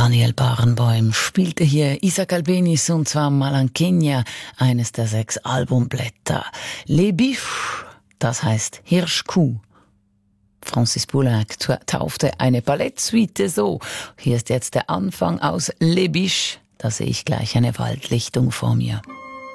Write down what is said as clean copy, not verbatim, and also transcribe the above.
Daniel Barenboim spielte hier Isaac Albéniz und zwar Malankenia, eines der 6 Albumblätter. Les Biches, das heißt Hirschkuh. Francis Poulenc taufte eine Ballettsuite so. Hier ist jetzt der Anfang aus Les Biches. Da sehe ich gleich eine Waldlichtung vor mir.